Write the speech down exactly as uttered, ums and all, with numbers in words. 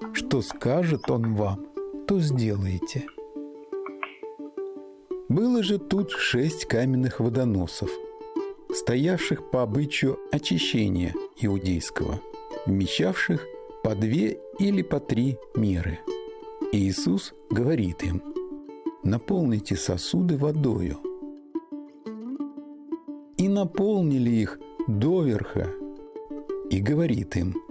что скажет Он вам, то сделайте». Было же тут шесть каменных водоносов, стоявших по обычаю очищения иудейского, вмещавших по две или по три меры. И Иисус говорит им: «Наполните сосуды водою». И наполнили их доверха, и говорит им: